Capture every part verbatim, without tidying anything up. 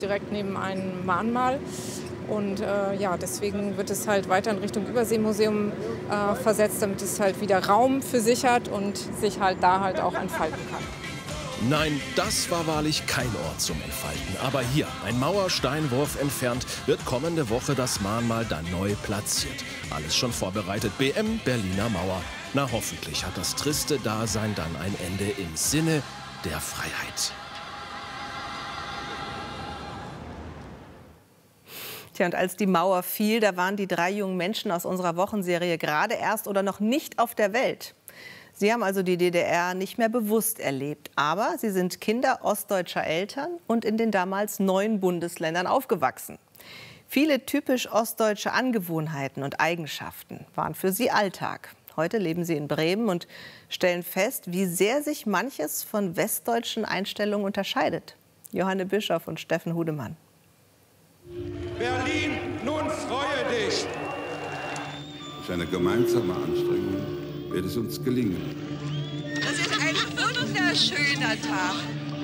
Direkt neben einem Mahnmal. Und äh, ja, deswegen wird es halt weiter in Richtung Überseemuseum äh, versetzt, damit es halt wieder Raum für sich hat und sich halt da halt auch entfalten kann. Nein, das war wahrlich kein Ort zum Entfalten. Aber hier, ein Mauersteinwurf entfernt, wird kommende Woche das Mahnmal dann neu platziert. Alles schon vorbereitet. B M Berliner Mauer. Na, hoffentlich hat das triste Dasein dann ein Ende im Sinne der Freiheit. Tja, und als die Mauer fiel, da waren die drei jungen Menschen aus unserer Wochenserie gerade erst oder noch nicht auf der Welt. Sie haben also die D D R nicht mehr bewusst erlebt. Aber sie sind Kinder ostdeutscher Eltern und in den damals neun Bundesländern aufgewachsen. Viele typisch ostdeutsche Angewohnheiten und Eigenschaften waren für sie Alltag. Heute leben sie in Bremen und stellen fest, wie sehr sich manches von westdeutschen Einstellungen unterscheidet. Johanne Bischoff und Steffen Hudemann. Berlin, nun freue dich! Durch eine gemeinsame Anstrengung wird es uns gelingen. Das ist ein wunderschöner Tag.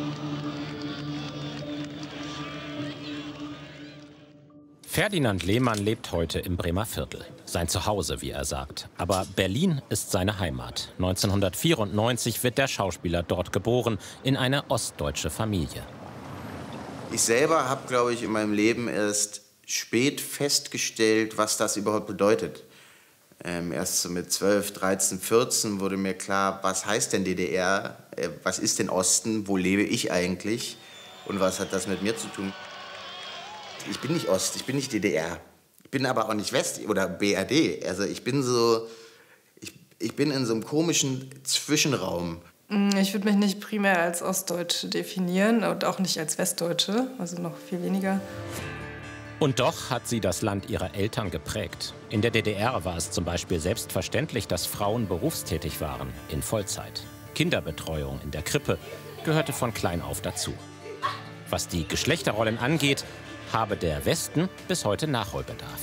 Ferdinand Lehmann lebt heute im Bremer Viertel. Sein Zuhause, wie er sagt. Aber Berlin ist seine Heimat. neunzehnhundertvierundneunzig wird der Schauspieler dort geboren, in eine ostdeutsche Familie. Ich selber habe, glaube ich, in meinem Leben erst spät festgestellt, was das überhaupt bedeutet. Ähm, erst so mit zwölf, dreizehn, vierzehn wurde mir klar, was heißt denn D D R, äh, was ist denn Osten, wo lebe ich eigentlich und was hat das mit mir zu tun. Ich bin nicht Ost, ich bin nicht D D R, ich bin aber auch nicht West oder B R D. Also ich bin so, ich, ich bin in so einem komischen Zwischenraum. Ich würde mich nicht primär als Ostdeutsche definieren und auch nicht als Westdeutsche, also noch viel weniger. Und doch hat sie das Land ihrer Eltern geprägt. In der D D R war es zum Beispiel selbstverständlich, dass Frauen berufstätig waren, in Vollzeit. Kinderbetreuung in der Krippe gehörte von klein auf dazu. Was die Geschlechterrollen angeht, habe der Westen bis heute Nachholbedarf.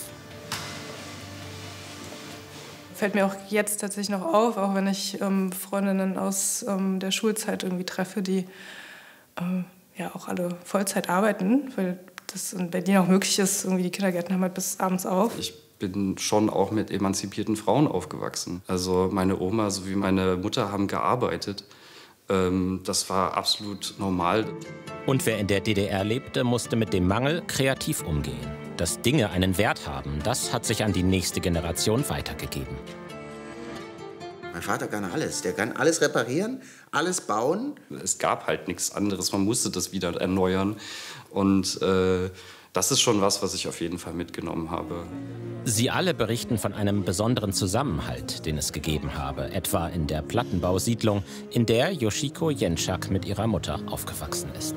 Fällt mir auch jetzt tatsächlich noch auf, auch wenn ich ähm, Freundinnen aus ähm, der Schulzeit irgendwie treffe, die ähm, ja auch alle Vollzeit arbeiten, weil das in Berlin auch möglich ist. Irgendwie die Kindergärten haben halt bis abends auf. Ich bin schon auch mit emanzipierten Frauen aufgewachsen. Also meine Oma sowie meine Mutter haben gearbeitet. Ähm, das war absolut normal. Und wer in der D D R lebte, musste mit dem Mangel kreativ umgehen. Dass Dinge einen Wert haben, das hat sich an die nächste Generation weitergegeben. Mein Vater kann alles. Der kann alles reparieren, alles bauen. Es gab halt nichts anderes. Man musste das wieder erneuern. Und äh, das ist schon was, was ich auf jeden Fall mitgenommen habe. Sie alle berichten von einem besonderen Zusammenhalt, den es gegeben habe. Etwa in der Plattenbausiedlung, in der Yoshiko Jenczak mit ihrer Mutter aufgewachsen ist.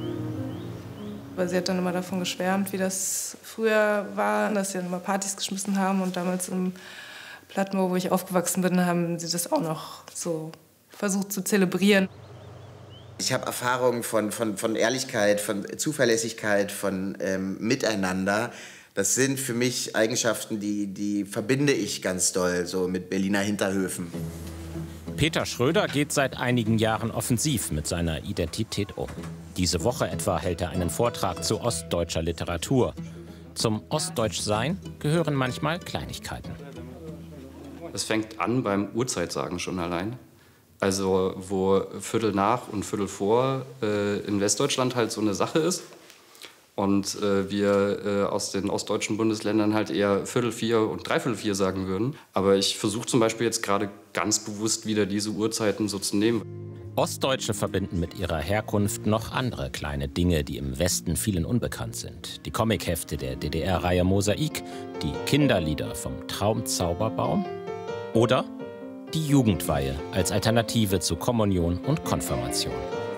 Weil sie hat dann immer davon geschwärmt, wie das früher war, dass sie dann immer Partys geschmissen haben. Und damals im Plattenbau, wo ich aufgewachsen bin, haben sie das auch noch so versucht zu zelebrieren. Ich habe Erfahrungen von, von, von Ehrlichkeit, von Zuverlässigkeit, von ähm, Miteinander. Das sind für mich Eigenschaften, die, die verbinde ich ganz doll so mit Berliner Hinterhöfen. Peter Schröder geht seit einigen Jahren offensiv mit seiner Identität um. Diese Woche etwa hält er einen Vortrag zu ostdeutscher Literatur. Zum Ostdeutschsein gehören manchmal Kleinigkeiten. Es fängt an beim Uhrzeitsagen schon allein. Also wo Viertel nach und Viertel vor äh, in Westdeutschland halt so eine Sache ist. Und äh, wir äh, aus den ostdeutschen Bundesländern halt eher Viertel vier und Dreiviertel vier sagen würden. Aber ich versuche zum Beispiel jetzt gerade ganz bewusst wieder diese Uhrzeiten so zu nehmen. Ostdeutsche verbinden mit ihrer Herkunft noch andere kleine Dinge, die im Westen vielen unbekannt sind. Die Comichefte der D D R-Reihe Mosaik, die Kinderlieder vom Traumzauberbaum oder die Jugendweihe als Alternative zu Kommunion und Konfirmation.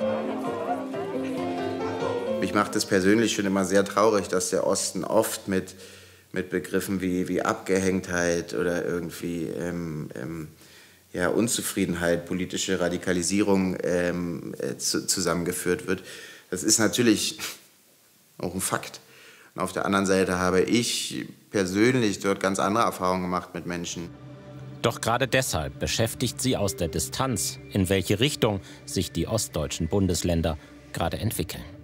Mich macht es persönlich schon immer sehr traurig, dass der Osten oft mit, mit Begriffen wie, wie Abgehängtheit oder irgendwie ähm, ähm, ja, Unzufriedenheit, politische Radikalisierung ähm, äh, zu, zusammengeführt wird. Das ist natürlich auch ein Fakt. Und auf der anderen Seite habe ich persönlich dort ganz andere Erfahrungen gemacht mit Menschen. Doch gerade deshalb beschäftigt sie aus der Distanz, in welche Richtung sich die ostdeutschen Bundesländer gerade entwickeln.